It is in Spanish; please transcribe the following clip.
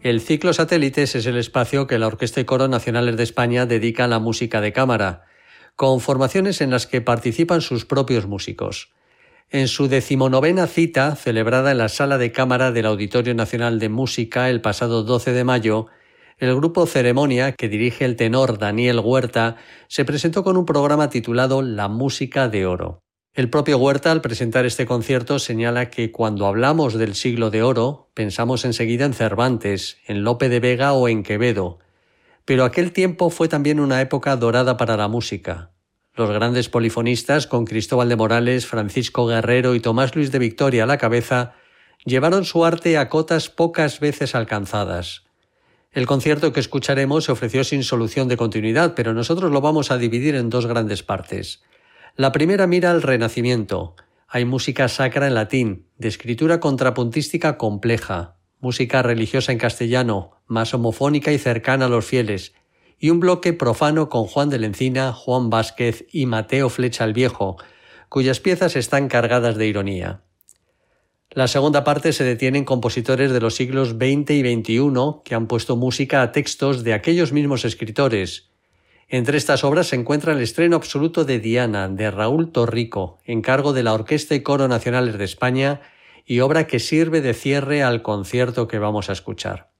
El ciclo Satélites es el espacio que la Orquesta y Coro Nacionales de España dedica a la música de cámara, con formaciones en las que participan sus propios músicos. En su 19ª cita, celebrada en la Sala de Cámara del Auditorio Nacional de Música el pasado 12 de mayo, el grupo Ceremonia, que dirige el tenor Daniel Huerta, se presentó con un programa titulado La Música de Oro. El propio Huerta, al presentar este concierto, señala que cuando hablamos del siglo de oro, pensamos enseguida en Cervantes, en Lope de Vega o en Quevedo. Pero aquel tiempo fue también una época dorada para la música. Los grandes polifonistas, con Cristóbal de Morales, Francisco Guerrero y Tomás Luis de Victoria a la cabeza, llevaron su arte a cotas pocas veces alcanzadas. El concierto que escucharemos se ofreció sin solución de continuidad, pero nosotros lo vamos a dividir en dos grandes partes. La primera mira al Renacimiento. Hay música sacra en latín, de escritura contrapuntística compleja, música religiosa en castellano, más homofónica y cercana a los fieles, y un bloque profano con Juan de la Encina, Juan Vázquez y Mateo Flecha el Viejo, cuyas piezas están cargadas de ironía. La segunda parte se detiene en compositores de los siglos XX y XXI que han puesto música a textos de aquellos mismos escritores. Entre estas obras se encuentra el estreno absoluto de Diana, de Raúl Torrico, encargo de la Orquesta y Coro Nacionales de España, y obra que sirve de cierre al concierto que vamos a escuchar.